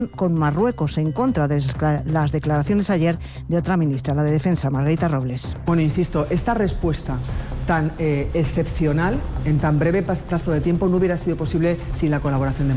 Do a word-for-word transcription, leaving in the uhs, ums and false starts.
con Marruecos en contra de las declaraciones ayer de otra ministra, la de Defensa, Margarita Robles. Bueno, insisto, esta respuesta tan eh, excepcional en tan breve plazo de tiempo no hubiera sido posible sin la colaboración de